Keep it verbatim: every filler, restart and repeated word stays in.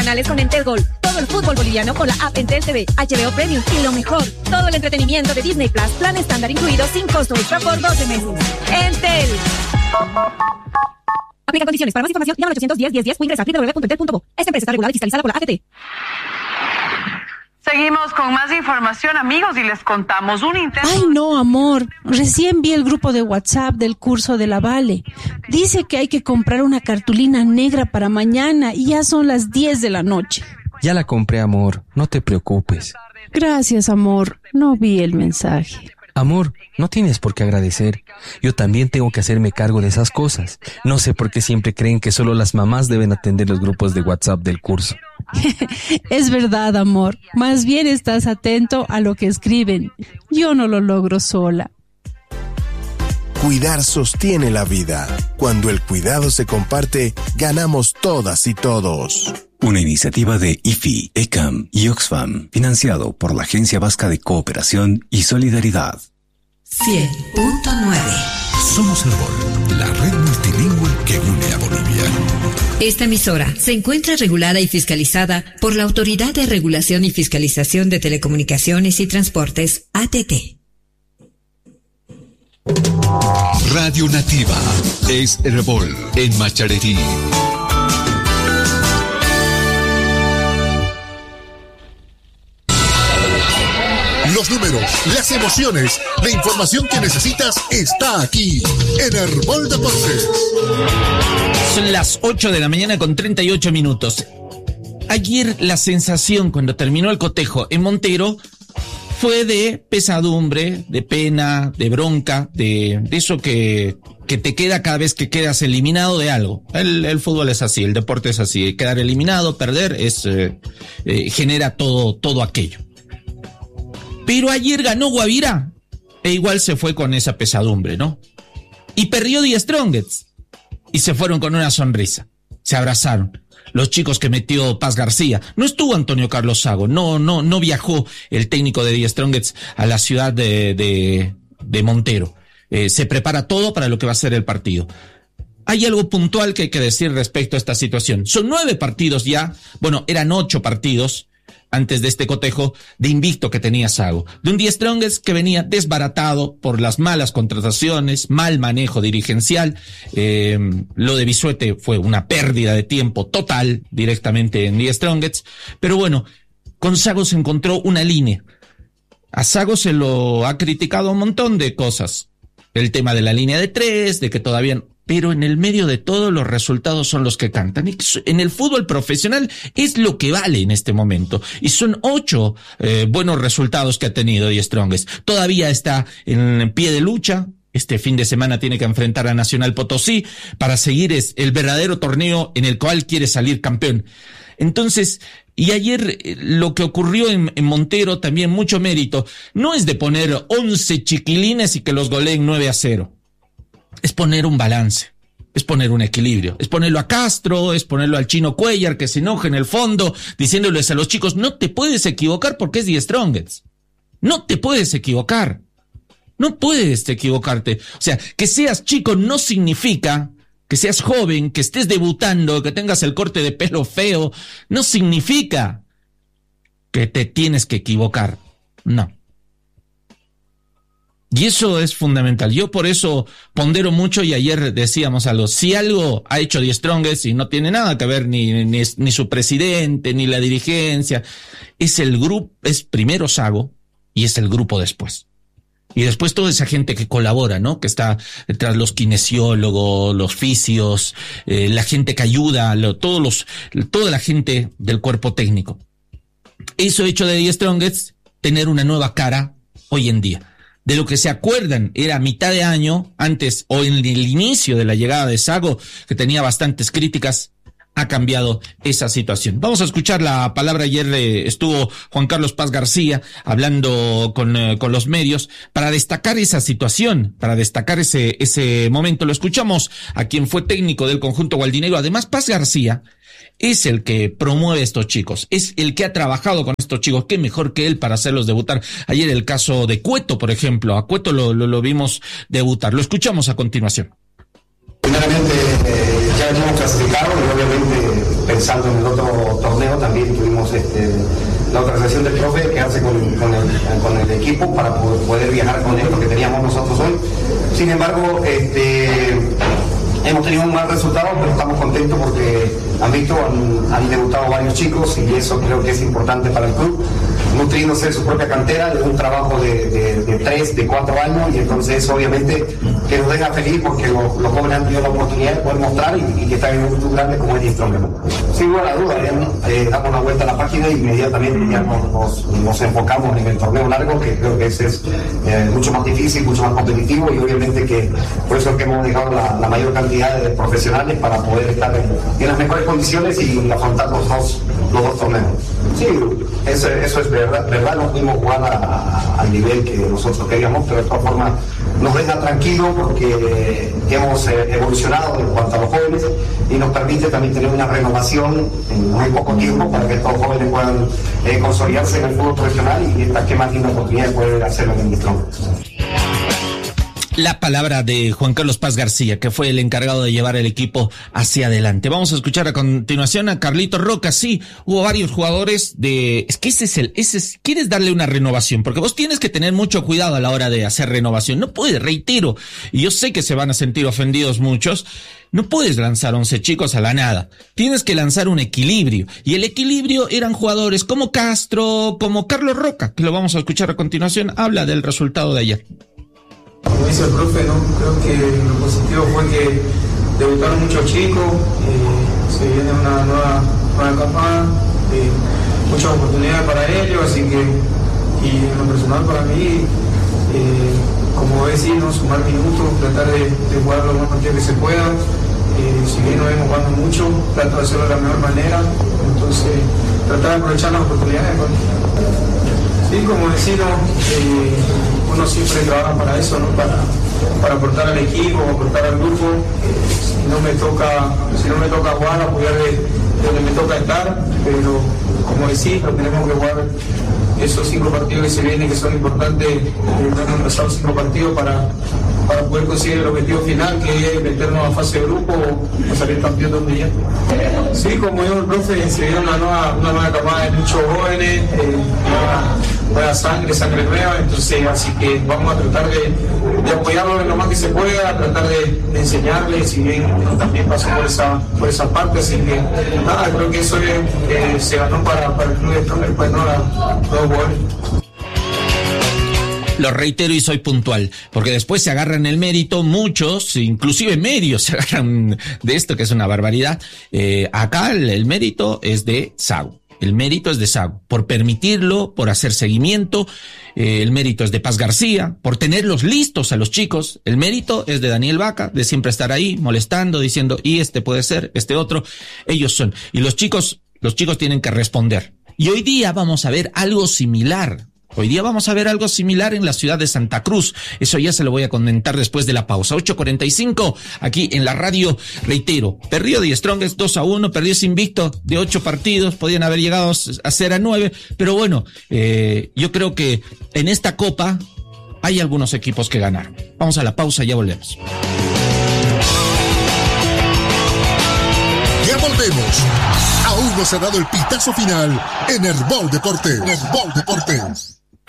internacionales con Entel Gol. Todo el fútbol boliviano con la app Entel T V, H B O Premium y lo mejor, todo el entretenimiento de Disney Plus, plan estándar incluido sin costo extra por doce meses. Entel. Aplica condiciones. Para más información, llama al ochocientos diez, diez, diez o ingresa a doble u doble u doble u punto entel punto bo. Esta empresa está regulada y fiscalizada por la A T T. Seguimos con más información, amigos, y les contamos un intento... Ay, no, amor. Recién vi el grupo de WhatsApp del curso de la Vale. Dice que hay que comprar una cartulina negra para mañana y ya son las diez de la noche. Ya la compré, amor. No te preocupes. Gracias, amor. No vi el mensaje. Amor, no tienes por qué agradecer. Yo también tengo que hacerme cargo de esas cosas. No sé por qué siempre creen que solo las mamás deben atender los grupos de WhatsApp del curso. Es verdad, amor. Más bien estás atento a lo que escriben. Yo no lo logro sola. Cuidar sostiene la vida. Cuando el cuidado se comparte, ganamos todas y todos. Una iniciativa de I F I, E C A M y Oxfam, financiado por la Agencia Vasca de Cooperación y Solidaridad. cien punto nueve. Somos Herbol, la red multilingüe que une a Bolivia. Esta emisora se encuentra regulada y fiscalizada por la Autoridad de Regulación y Fiscalización de Telecomunicaciones y Transportes, A T T. Radio Nativa es Herbol en Macharerí. Los números, las emociones, la información que necesitas está aquí en Herbol Deportes. Son las ocho de la mañana con treinta y ocho minutos. Ayer la sensación cuando terminó el cotejo en Montero fue de pesadumbre, de pena, de bronca, de, de eso que, que te queda cada vez que quedas eliminado de algo. El, el fútbol es así, el deporte es así. Quedar eliminado, perder, es eh, eh, genera todo, todo aquello. Pero ayer ganó Guavirá, e igual se fue con esa pesadumbre, ¿no? Y perdió The Strongest, y se fueron con una sonrisa. Se abrazaron. Los chicos que metió Paz García. No estuvo Antonio Carlos Sago, no, no, no viajó el técnico de The Strongest a la ciudad de, de, de Montero. Eh, se prepara todo para lo que va a ser el partido. Hay algo puntual que hay que decir respecto a esta situación. Son nueve partidos ya, bueno, eran ocho partidos antes de este cotejo de invicto que tenía Sago. De un The Strongest que venía desbaratado por las malas contrataciones, mal manejo dirigencial. Eh, lo de Bisuete fue una pérdida de tiempo total directamente en The Strongest. Pero bueno, con Sago se encontró una línea. A Sago se lo ha criticado un montón de cosas. El tema de la línea de tres, de que todavía... Pero en el medio de todo los resultados son los que cantan. Y en el fútbol profesional es lo que vale en este momento. Y son ocho eh, buenos resultados que ha tenido The Strongest. Todavía está en pie de lucha. Este fin de semana tiene que enfrentar a Nacional Potosí para seguir es el verdadero torneo en el cual quiere salir campeón. Entonces, y ayer eh, lo que ocurrió en, en Montero, también mucho mérito, no es de poner once chiquilines y que los goleen nueve a cero. Es poner un balance, es poner un equilibrio, es ponerlo a Castro, es ponerlo al Chino Cuellar que se enoje en el fondo, diciéndoles a los chicos, no te puedes equivocar porque es The Strongest. No te puedes equivocar. No puedes equivocarte. O sea, que seas chico no significa que seas joven, que estés debutando, que tengas el corte de pelo feo, no significa que te tienes que equivocar. No. Y eso es fundamental. Yo por eso pondero mucho y ayer decíamos algo. Si algo ha hecho The Strongest y no tiene nada que ver ni, ni, ni su presidente, ni la dirigencia, es el grupo, es primero Sago y es el grupo después. Y después toda esa gente que colabora, ¿no? Que está detrás, los kinesiólogos, los fisios, eh, la gente que ayuda, lo, todos los, toda la gente del cuerpo técnico. Eso hecho de The Strongest tener una nueva cara hoy en día. De lo que se acuerdan era a mitad de año, antes o en el inicio de la llegada de Sago, que tenía bastantes críticas, ha cambiado esa situación. Vamos a escuchar la palabra. Ayer eh, estuvo Juan Carlos Paz García hablando con, eh, con los medios para destacar esa situación, para destacar ese, ese momento. Lo escuchamos a quien fue técnico del conjunto gualdinegro. Además, Paz García es el que promueve a estos chicos, es el que ha trabajado con estos chicos. Qué mejor que él para hacerlos debutar. Ayer el caso de Cueto, por ejemplo, a Cueto lo, lo, lo vimos debutar. Lo escuchamos a continuación. Primeramente, eh, ya hemos clasificado y obviamente pensando en el otro torneo también tuvimos este, la autorización del profe quedarse con, con, el, con el equipo para poder viajar con él, lo que teníamos nosotros hoy. Sin embargo, este, hemos tenido un mal resultado, pero estamos contentos porque han visto, han, han debutado varios chicos y eso creo que es importante para el club, nutriéndose de su propia cantera, de un trabajo de, de, de tres, de cuatro años, y entonces obviamente que nos deja feliz porque los, los jóvenes han tenido la oportunidad de poder mostrar y, y que están en un club grande como es Strongest. Sin lugar a duda, eh, damos una vuelta a la página e inmediatamente ya nos, nos, nos enfocamos en el torneo largo, que creo que ese es eh, mucho más difícil, mucho más competitivo, y obviamente que por eso es que hemos dejado la, la mayor cantidad de profesionales para poder estar en, en las mejores condiciones y afrontar los dos, los dos torneos. Sí, eso, eso es verdad, verdad, no pudimos jugar a, a, al nivel que nosotros queríamos, pero de todas formas nos deja tranquilos porque hemos eh, evolucionado en cuanto a los jóvenes y nos permite también tener una renovación en muy poco tiempo para que estos jóvenes puedan eh, consolidarse en el fútbol profesional, y esta qué más linda oportunidad de poder hacerlo en el Strong. La palabra de Juan Carlos Paz García, que fue el encargado de llevar el equipo hacia adelante. Vamos a escuchar a continuación a Carlito Roca. Sí, hubo varios jugadores de... Es que ese es el... Ese es... Quieres darle una renovación, porque vos tienes que tener mucho cuidado a la hora de hacer renovación. No puedes, reitero, y yo sé que se van a sentir ofendidos muchos, no puedes lanzar once chicos a la nada. Tienes que lanzar un equilibrio. Y el equilibrio eran jugadores como Castro, como Carlos Roca, que lo vamos a escuchar a continuación. Habla del resultado de ayer. Como dice el profe, ¿no? Creo que lo positivo fue que debutaron muchos chicos, eh, se viene una nueva, nueva camada, eh, muchas oportunidades para ellos, así que, y en lo personal para mí, eh, como decir, ¿no? Sumar minutos, tratar de, de jugar lo más partidos que se pueda. Eh, si bien no vemos jugando mucho, trato de hacerlo de la mejor manera, entonces tratar de aprovechar las oportunidades. ¿No? Sí, como decimos, eh, uno siempre trabaja para eso, ¿no? Para, para aportar al equipo, aportar al grupo. Eh, si no me toca, si no me toca jugar, apoyar de, de donde me toca estar, pero como decís, lo tenemos que jugar esos cinco partidos que se vienen, que son importantes, eh, hemos empezado cinco partidos para, para poder conseguir el objetivo final, que es meternos a fase de grupo o salir campeón donde ya. Sí, como dijo el profe, se viene una nueva, una nueva camada de muchos jóvenes, eh, nueva, nueva sangre, sangre nueva, entonces así que vamos a tratar de, de apoyarlo en lo más que se pueda, tratar de, de enseñarles, si bien uno también pasó por esa, por esa parte, así que nada, creo que eso es, eh, se ganó para, para el club de Strongest, pues no, la, los jugadores. Lo reitero y soy puntual, porque después se agarran el mérito, muchos, inclusive medios se agarran de esto, que es una barbaridad. Eh, acá el, el mérito es de Sago. El mérito es de Sago, por permitirlo, por hacer seguimiento. Eh, el mérito es de Paz García, por tenerlos listos a los chicos. El mérito es de Daniel Vaca, de siempre estar ahí, molestando, diciendo, y este puede ser, este otro. Ellos son. Y los chicos, los chicos tienen que responder. Y hoy día vamos a ver algo similar. Hoy día vamos a ver algo similar en la ciudad de Santa Cruz. Eso ya se lo voy a comentar después de la pausa. ocho cuarenta y cinco, aquí en la radio, reitero. Perdió de Strongest dos a uno, perdió ese invicto de ocho partidos, podían haber llegado a ser a nueve, pero bueno, eh, yo creo que en esta copa hay algunos equipos que ganaron. Vamos a la pausa, ya volvemos. Ya volvemos. Aún no se ha dado el pitazo final en Herbol Deportes. Herbol Deportes.